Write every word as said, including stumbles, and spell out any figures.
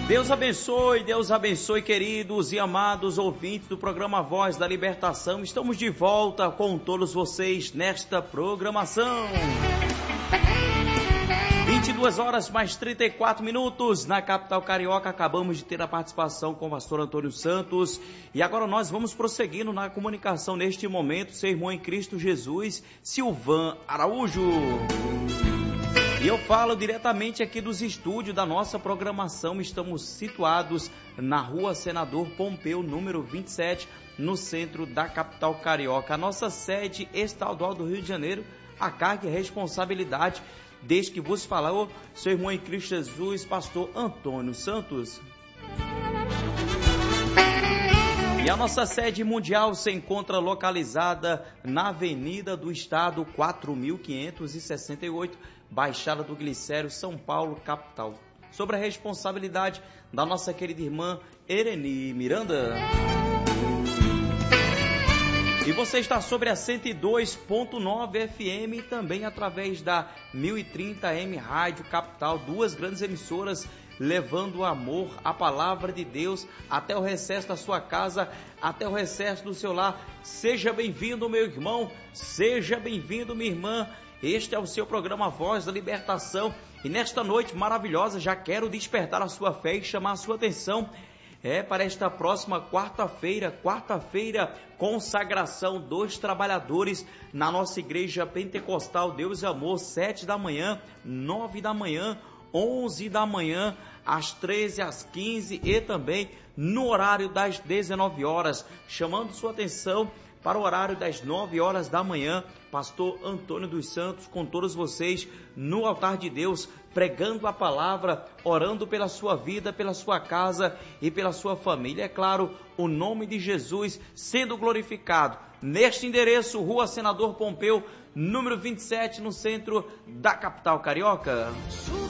Deus abençoe, Deus abençoe, queridos e amados ouvintes do programa Voz da Libertação. Estamos de volta com todos vocês nesta programação. vinte e duas horas mais trinta e quatro minutos na capital carioca. Acabamos de ter a participação com o pastor Antônio Santos. E agora nós vamos prosseguindo na comunicação neste momento. Seu irmão em Cristo Jesus, Silvan Araújo. E eu falo diretamente aqui dos estúdios da nossa programação. Estamos situados na rua Senador Pompeu, número vinte e sete, no centro da capital carioca. A nossa sede estadual do Rio de Janeiro, a carga e responsabilidade, desde que vos falou, seu irmão em Cristo Jesus, pastor Antônio Santos. E a nossa sede mundial se encontra localizada na Avenida do Estado quatro mil quinhentos e sessenta e oito, Baixada do Glicério, São Paulo, capital. Sobre a responsabilidade da nossa querida irmã Ereni Miranda. E você está sobre a cento e dois ponto nove F M e também através da mil e trinta A M Rádio Capital, duas grandes emissoras levando o amor, a palavra de Deus até o recesso da sua casa, até o recesso do seu lar. Seja bem-vindo, meu irmão, seja bem-vindo, minha irmã. Este é o seu programa Voz da Libertação e nesta noite maravilhosa já quero despertar a sua fé e chamar a sua atenção é para esta próxima quarta-feira, quarta-feira, consagração dos trabalhadores na nossa igreja pentecostal Deus e Amor, sete da manhã, nove da manhã, onze da manhã, às treze, às quinze e também no horário das dezenove horas, chamando sua atenção para o horário das nove horas da manhã, pastor Antônio dos Santos com todos vocês no altar de Deus, pregando a palavra, orando pela sua vida, pela sua casa e pela sua família. É claro, o nome de Jesus sendo glorificado. Neste endereço, Rua Senador Pompeu, número vinte e sete, no centro da capital carioca.